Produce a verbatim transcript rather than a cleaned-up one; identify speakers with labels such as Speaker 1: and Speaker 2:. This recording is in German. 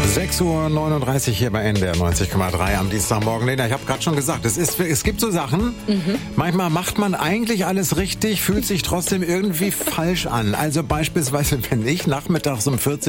Speaker 1: sechs Uhr neununddreißig hier bei N D R neunzig Komma drei am Dienstagmorgen. Lena, ich habe gerade schon gesagt, es, ist, es gibt so Sachen, mhm. manchmal macht man eigentlich alles richtig, fühlt sich trotzdem irgendwie falsch an. Also beispielsweise, wenn ich nachmittags um vierzehn